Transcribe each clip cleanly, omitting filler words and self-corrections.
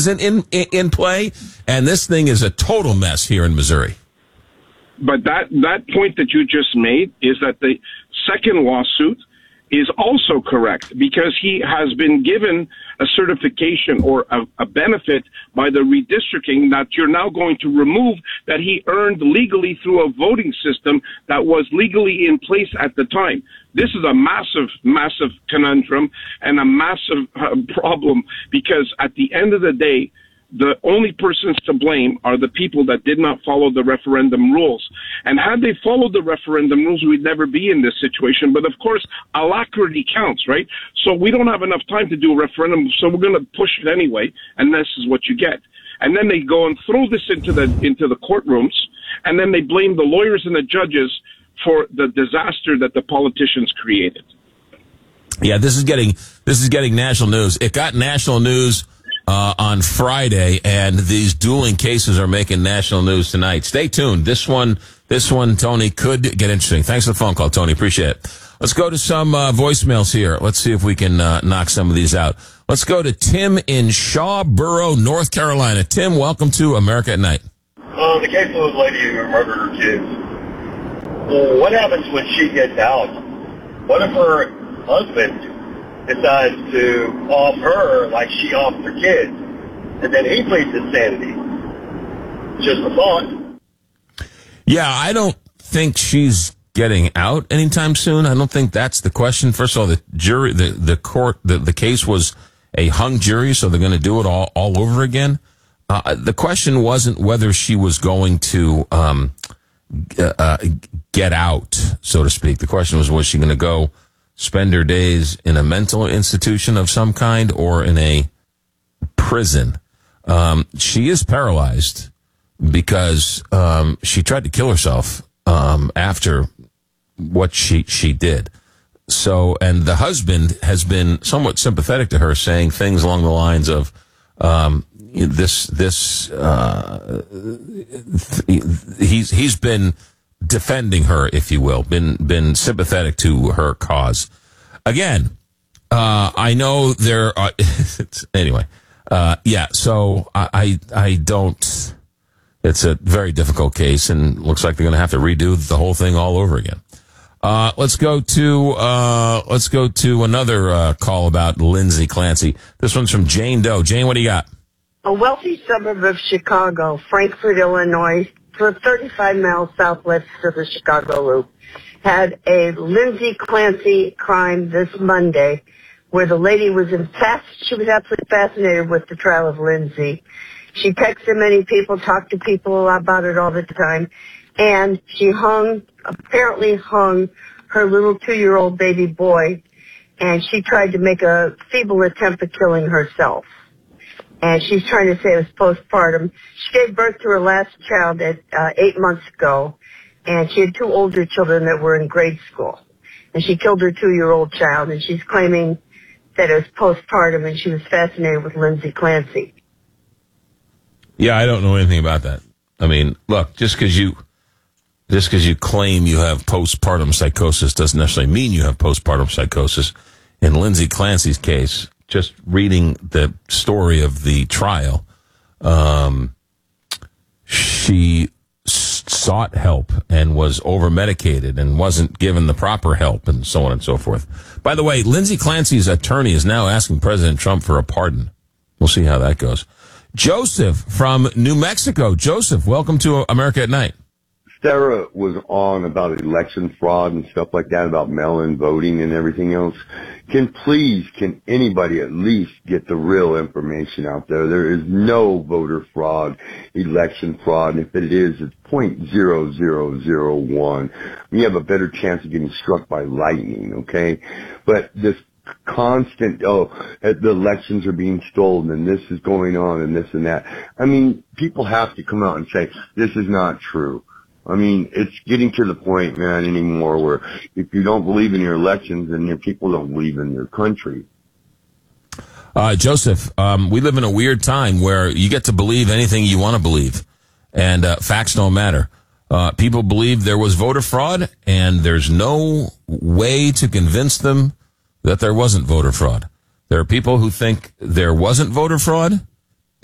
isn't in play, and this thing is a total mess here in Missouri. But that point that you just made is that the second lawsuit is also correct, because he has been given a certification or a benefit by the redistricting that you're now going to remove, that he earned legally through a voting system that was legally in place at the time. This is a massive, massive conundrum and a massive problem, because at the end of the day, the only persons to blame are the people that did not follow the referendum rules. And had they followed the referendum rules, we'd never be in this situation. But of course, alacrity counts, right? So we don't have enough time to do a referendum, so we're going to push it anyway, and this is what you get. And then they go and throw this into the courtrooms, and then they blame the lawyers and the judges for the disaster that the politicians created. Yeah, this is getting national news. It got national news on Friday, and these dueling cases are making national news tonight. Stay tuned. This one, Tony, could get interesting. Thanks for the phone call, Tony. Appreciate it. Let's go to some voicemails here. Let's see if we can knock some of these out. Let's go to Tim in Shawboro, North Carolina. Tim, welcome to America at Night. The case of the lady who murdered her kids. Well, what happens when she gets out? What if her husband decides to off her like she offed her kids, and then he pleads insanity? Just a thought. Yeah, I don't think she's getting out anytime soon. I don't think that's the question. First of all, the jury, the court, the case was a hung jury, so they're going to do it all over again. The question wasn't whether she was going to get out, so to speak. The question was she going to go spend her days in a mental institution of some kind or in a prison? She is paralyzed because she tried to kill herself after what she did. So, and the husband has been somewhat sympathetic to her, saying things along the lines of he's been defending her, if you will, been sympathetic to her cause. Again, I know there are, anyway, yeah, so I don't, it's a very difficult case, and looks like they're going to have to redo the whole thing all over again. Let's go to another call about Lindsay Clancy. This one's from Jane Doe. Jane, what do you got? A wealthy suburb of Chicago, Frankfort, Illinois, for 35 miles southwest of the Chicago Loop, had a Lindsay Clancy crime this Monday, where the lady was she was absolutely fascinated with the trial of Lindsay. She texted many people, talked to people about it all the time, and she apparently hung her little 2-year-old baby boy, and she tried to make a feeble attempt at killing herself. And she's trying to say it was postpartum. She gave birth to her last child at 8 months ago, and she had 2 older children that were in grade school. And she killed her 2-year-old child, and she's claiming that it was postpartum, and she was fascinated with Lindsay Clancy. Yeah, I don't know anything about that. I mean, look, just because you claim you have postpartum psychosis doesn't necessarily mean you have postpartum psychosis. In Lindsay Clancy's case, just reading the story of the trial, she sought help and was over-medicated and wasn't given the proper help and so on and so forth. By the way, Lindsay Clancy's attorney is now asking President Trump for a pardon. We'll see how that goes. Joseph from New Mexico. Joseph, welcome to America at Night. Sarah was on about election fraud and stuff like that, about mail-in voting and everything else. Can anybody at least get the real information out there? There is no voter fraud, election fraud, and if it is, it's 0.0001. You have a better chance of getting struck by lightning, okay? But this constant, the elections are being stolen and this is going on and this and that. I mean, people have to come out and say, this is not true. I mean, it's getting to the point, man, anymore where if you don't believe in your elections, then your people don't believe in your country. Joseph, we live in a weird time where you get to believe anything you want to believe, and facts don't matter. People believe there was voter fraud, and there's no way to convince them that there wasn't voter fraud. There are people who think there wasn't voter fraud,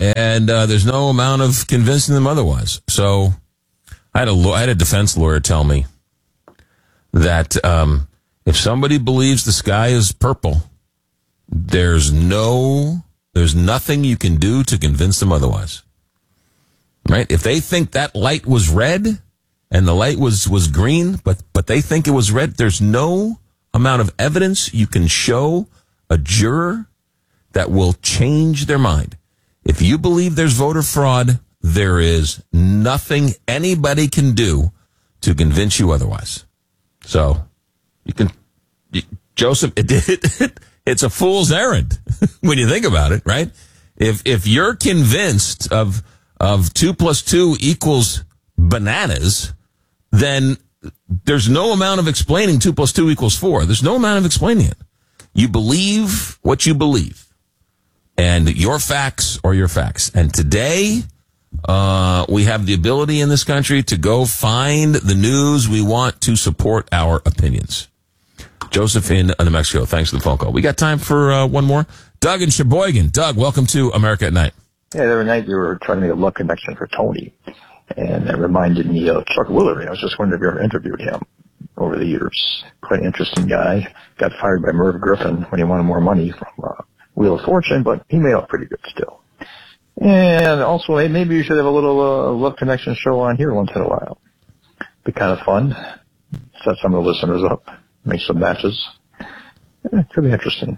and there's no amount of convincing them otherwise. So I had a defense lawyer tell me that if somebody believes the sky is purple, there's nothing you can do to convince them otherwise. Right? If they think that light was red and the light was green, but they think it was red, there's no amount of evidence you can show a juror that will change their mind. If you believe there's voter fraud, there is nothing anybody can do to convince you otherwise. So Joseph, it's a fool's errand when you think about it, right? If you're convinced of 2 + 2 = bananas, then there's no amount of explaining 2 + 2 = 4. There's no amount of explaining it. You believe what you believe, and your facts are your facts. And today, we have the ability in this country to go find the news we want to support our opinions. Joseph in New Mexico, thanks for the phone call. We got time for one more. Doug in Sheboygan. Doug, welcome to America at Night. Yeah, the other night you were trying to make a luck connection for Tony, and that reminded me of Chuck Woolery. I was just wondering if you ever interviewed him over the years. Quite an interesting guy. Got fired by Merv Griffin when he wanted more money from Wheel of Fortune, but he made out pretty good still. And also, maybe you should have a little Love Connection show on here once in a while. Be kind of fun. Set some of the listeners up. Make some matches. It could be interesting.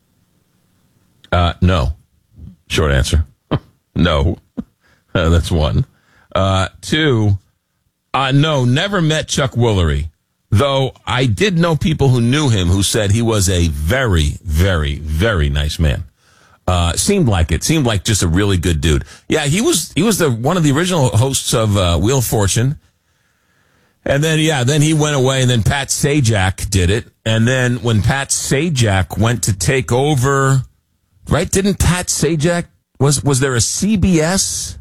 No. Short answer. No. That's one. Two, no, never met Chuck Woolery. Though I did know people who knew him who said he was a very, very, very nice man. Seemed like just a really good dude. Yeah, he was one of the original hosts of Wheel of Fortune. And then he went away, and then Pat Sajak did it. And then when Pat Sajak went to take over, right? Didn't Pat Sajak, was there a CBS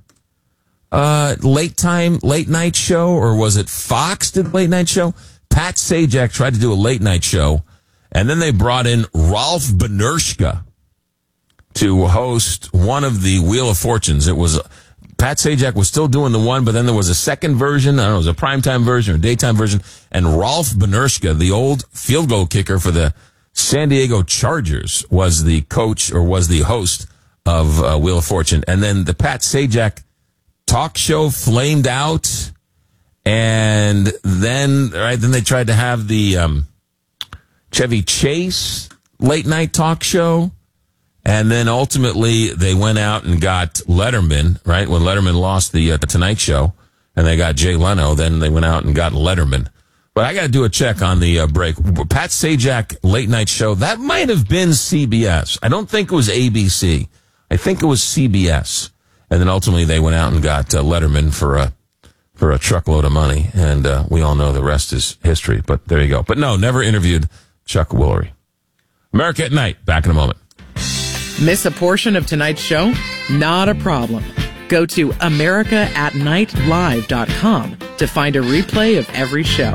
late night show, or was it Fox did late night show? Pat Sajak tried to do a late night show, and then they brought in Rolf Benershka to host one of the Wheel of Fortunes. It was Pat Sajak was still doing the one, but then there was a second version. I don't know, it was a primetime version or a daytime version. And Rolf Benershka, the old field goal kicker for the San Diego Chargers, was the coach or was the host of Wheel of Fortune. And then the Pat Sajak talk show flamed out. And then they tried to have the Chevy Chase late night talk show. And then ultimately they went out and got Letterman, right? When Letterman lost the Tonight Show and they got Jay Leno, then they went out and got Letterman. But I got to do a check on the break. Pat Sajak late night show, that might have been CBS. I don't think it was ABC. I think it was CBS. And then ultimately they went out and got Letterman for a truckload of money. And we all know the rest is history. But there you go. But no, never interviewed Chuck Woolery. America at Night. Back in a moment. Miss a portion of tonight's show? Not a problem. Go to AmericaAtNightLive.com to find a replay of every show.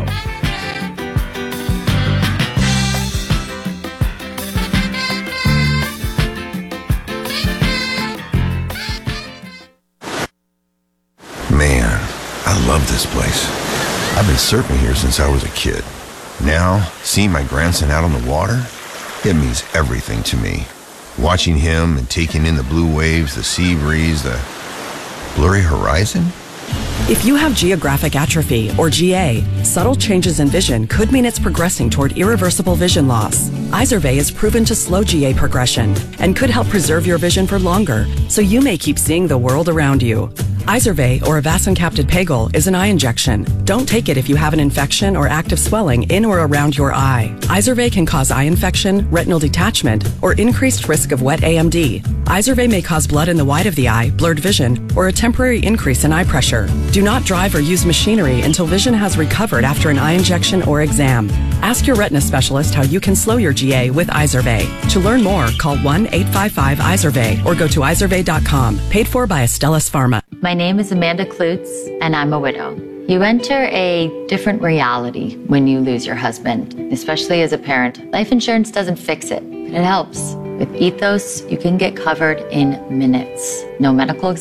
Man, I love this place. I've been surfing here since I was a kid. Now, seeing my grandson out on the water, it means everything to me. Watching him and taking in the blue waves, the sea breeze, the blurry horizon. If you have geographic atrophy, or GA, subtle changes in vision could mean it's progressing toward irreversible vision loss. Izervay is proven to slow GA progression and could help preserve your vision for longer, so you may keep seeing the world around you. Izervay, or avacincaptad pegol, is an eye injection. Don't take it if you have an infection or active swelling in or around your eye. Izervay can cause eye infection, retinal detachment, or increased risk of wet AMD. Izervay may cause blood in the white of the eye, blurred vision, or a temporary increase in eye pressure. Do not drive or use machinery until vision has recovered after an eye injection or exam. Ask your retina specialist how you can slow your GA with Izervay. To learn more, call 1-855-IZERVAY or go to izervay.com. Paid for by Astellas Pharma. My name is Amanda Klutz, and I'm a widow. You enter a different reality when you lose your husband, especially as a parent. Life insurance doesn't fix it, but it helps. With Ethos, you can get covered in minutes. No medical